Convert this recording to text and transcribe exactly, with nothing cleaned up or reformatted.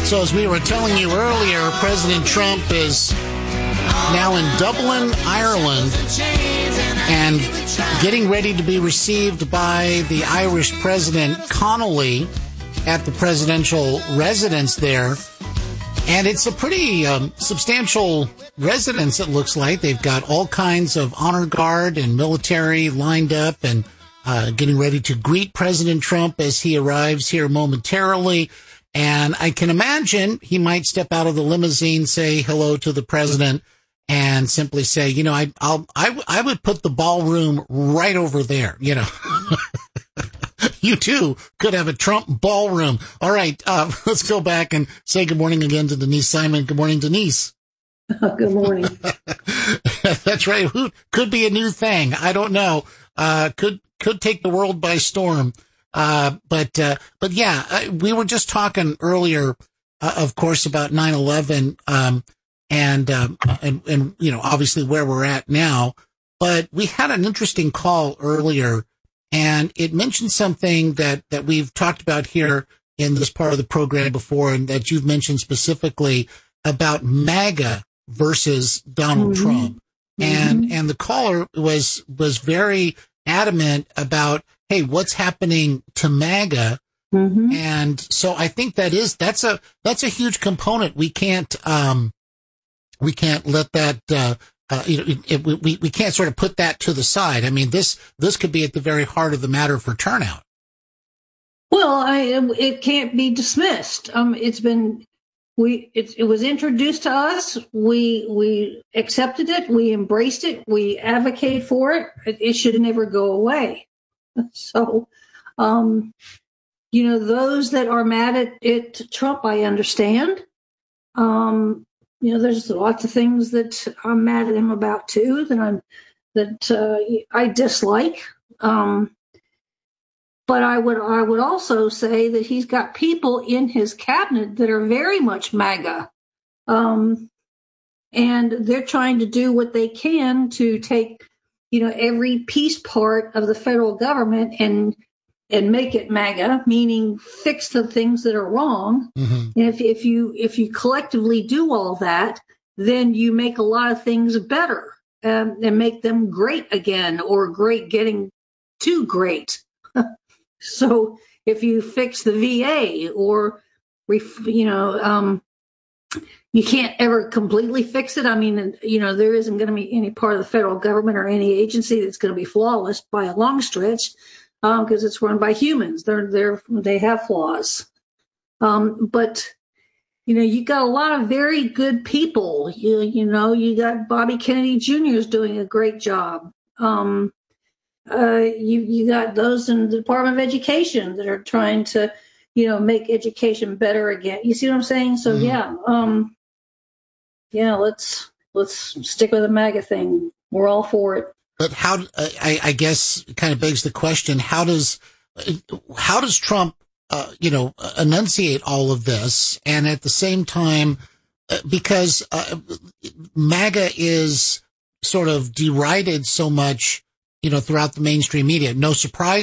So as we were telling you earlier, President Trump is now in Dublin, Ireland, and getting ready to be received by the Irish President Connolly at the presidential residence there. And it's a pretty um, substantial residence, it looks like. They've got all kinds of honor guard and military lined up and uh, getting ready to greet President Trump as he arrives here momentarily. And I can imagine he might step out of the limousine, say hello to the president, and simply say, you know, I, I'll, I, I would put the ballroom right over there, you know. You too could have a Trump ballroom. All right, uh, let's go back and say good morning again to Denise Simon. Good morning, Denise. Good morning. That's right. Who could be a new thing? I don't know. Uh, could could take the world by storm. Uh, but uh, but yeah, we were just talking earlier, uh, of course, about nine eleven, um, and um, and and you know, obviously where we're at now. But we had an interesting call earlier. And it mentioned something that, that we've talked about here in this part of the program before, and that you've mentioned specifically about MAGA versus Donald mm-hmm. Trump. And, mm-hmm. and the caller was, was very adamant about, hey, what's happening to MAGA? Mm-hmm. And so I think that is, that's a, that's a huge component. We can't, um, we can't let that, uh, Uh, you know, it, it, we, we can't sort of put that to the side. I mean, this, this could be at the very heart of the matter for turnout. Well, I, it can't be dismissed. Um, it's been, we, it, it was introduced to us. We, we accepted it. We embraced it. We advocate for it. It, it should never go away. So, um, you know, those that are mad at it, Trump, I understand. Um, You know, there's lots of things that I'm mad at him about too that I'm that uh, I dislike. Um, but I would I would also say that he's got people in his cabinet that are very much MAGA, um, and they're trying to do what they can to take, you know, every piece part of the federal government and and make it MAGA, meaning fix the things that are wrong. Mm-hmm. And if, if you if you collectively do all that, then you make a lot of things better um, and make them great again, or great getting too great. So if you fix the V A, or you know, um, you can't ever completely fix it. I mean, you know, there isn't going to be any part of the federal government or any agency that's going to be flawless by a long stretch. Because um, it's run by humans, they're they're they have flaws, um, but you know you got a lot of very good people. You you know you got Bobby Kennedy Junior is doing a great job. Um, uh, you you got those in the Department of Education that are trying to you know make education better again. You see what I'm saying? So mm-hmm. yeah, um, yeah. Let's let's stick with the MAGA thing. We're all for it. But how, I, I guess, kind of begs the question, how does, how does Trump, uh, you know, enunciate all of this? And at the same time, uh, because, uh, MAGA is sort of derided so much, you know, throughout the mainstream media, no surprise